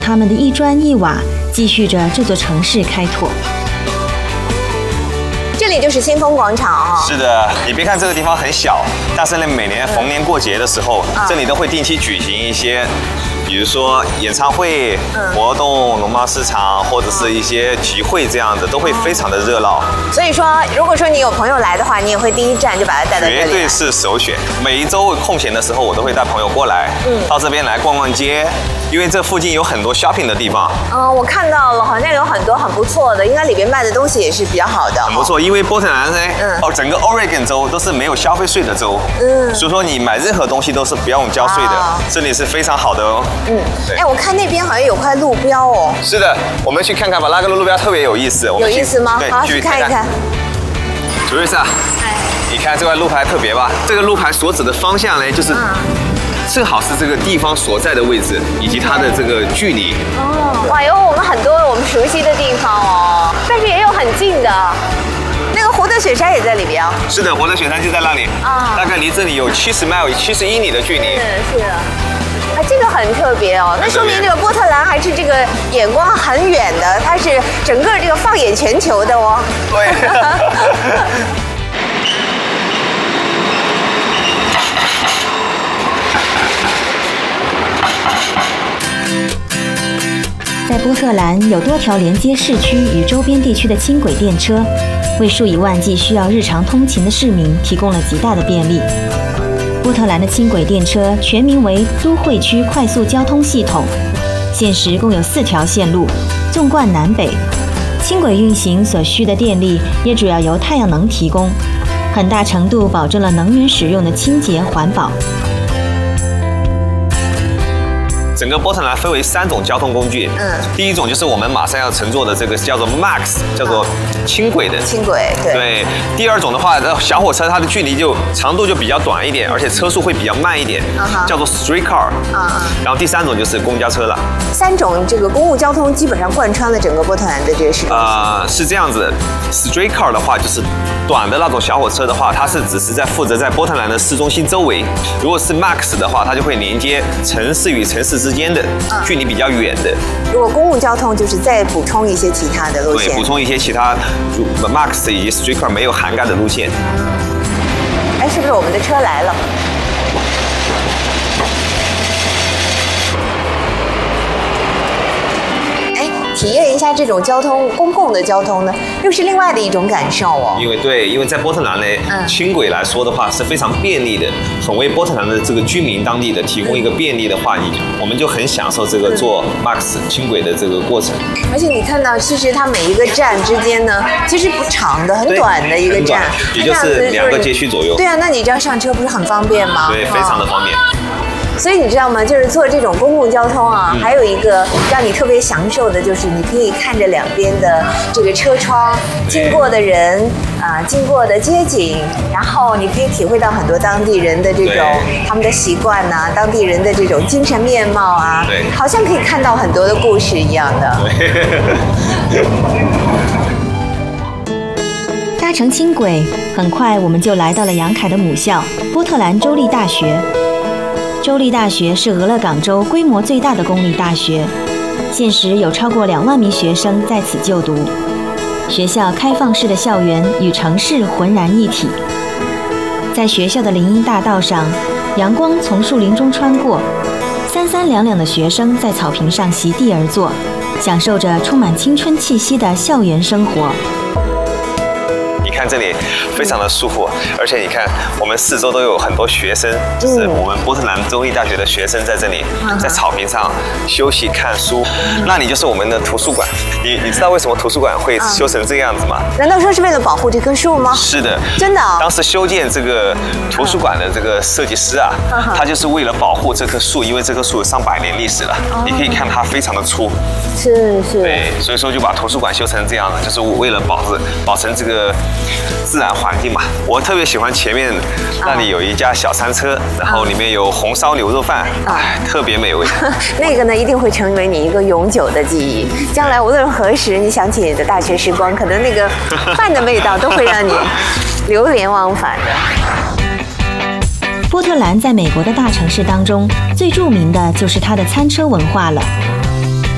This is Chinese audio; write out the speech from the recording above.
他们的一砖一瓦继续着这座城市开拓。 这里就是新丰广场啊。 是的，你别看这个地方很小，但是呢，每年逢年过节的时候，这里都会定期举行一些。比如说演唱会、活动、农贸市场，或者是一些集会这样的，都会非常的热闹。 所以说，如果说你有朋友来的话，你也会第一站就把他带到这里。 绝对是首选。每一周空闲的时候，我都会带朋友过来，到这边来逛逛街，因为这附近有很多 shopping 的地方。 我看到了，好像有很多很不错的，应该里边卖的东西也是比较好的。 很不错，因为波特兰呢，整个 Oregon 州都是没有消费税的州，所以说你买任何东西都是不用交税的，这里是非常好的哦。 哎，我看那边好像有块路标哦。 是的，我们去看看吧，那个路标特别有意思。 有意思吗？好，去看一看。 主瑞莎，你看这块路牌特别吧？这个路牌所指的方向呢，就是正好是这个地方所在的位置以及它的这个距离。 哇，有我们很多我们熟悉的地方哦，但是也有很近的。那个活的雪山也在里边啊。 是的，活的雪山就在那里大概离这里有70英里的距离。 是的。这个很特别哦，那说明这个波特兰还是这个眼光很远的，它是整个这个放眼全球的哦。 对。 在波特兰有多条连接市区与周边地区的轻轨电车，为数以万计需要日常通勤的市民提供了极大的便利。波特兰的轻轨电车全名为都会区快速交通系统，现时共有4条线路，纵贯南北。轻轨运行所需的电力也主要由太阳能提供，很大程度保证了能源使用的清洁环保。 整个波特兰分为3种交通工具，第一种就是我们马上要乘坐的这个叫做 Max， 叫做轻轨的。 轻轨，对。 对。第二种的话，小火车它的距离长度就比较短一点，而且车速会比较慢一点，叫做 Streetcar。然后第3种就是公交车了。 3种这个公共交通基本上贯穿了整个波特兰的这个市场。 是这样子 ，Streetcar 的话就是短的那种小火车的话，它是只是负责在波特兰的市中心周围；如果是 Max 的话，它就会连接城市与城市之间的距离比较远的。 如果公共交通就是再补充一些其他的路线， 对，补充一些其他 Max 以及 Streetcar 没有涵盖的路线。 哎，是不是我们的车来了？体验一下这种公共的交通呢，又是另外的一种感受哦。 因为在波特兰呢，轻轨来说的话是非常便利的，很为波特兰的这个居民当地的提供一个便利的话，我们就很享受这个坐 Max 轻轨的这个过程。 而且你看到，其实它每一个站之间呢，其实不长的，很短的一个站， 也就是2个街区左右。 对啊，那你这样上车不是很方便吗？ 对，非常的方便。 所以你知道吗？就是坐这种公共交通啊，还有一个让你特别享受的，就是你可以看着两边的这个车窗经过的人经过的街景，然后你可以体会到很多当地人的这种他们的习惯呐，当地人的这种精神面貌啊， 对， 好像可以看到很多的故事一样的。 搭乘轻轨，很快我们就来到了杨凯的母校波特兰州立大学。州立大学是俄勒冈州规模最大的公立大学，现时有超过2万名学生在此就读。学校开放式的校园与城市浑然一体。在学校的林荫大道上，阳光从树林中穿过，三三两两的学生在草坪上席地而坐，享受着充满青春气息的校园生活。 你看这里非常的舒服，而且你看我们四周都有很多学生，就是我们波特兰州立大学的学生在这里，在草坪上休息看书。那里就是我们的图书馆。你知道为什么图书馆会修成这个样子吗？ 难道说是为了保护这棵树吗？ 是的， 真的。 当时修建这个图书馆的这个设计师啊，他就是为了保护这棵树，因为这棵树有上百年历史了。你可以看它非常的粗。 是。 对，所以说就把图书馆修成这样的，就是为了保存这个自然环境嘛。我特别喜欢前面那里有一家小餐车，然后里面有红烧牛肉饭，特别美味。 那个呢，一定会成为你一个永久的记忆。将来无论何时你想起你的大学时光，可能那个饭的味道都会让你流连忘返的。 波特兰在美国的大城市当中，最著名的就是它的餐车文化了。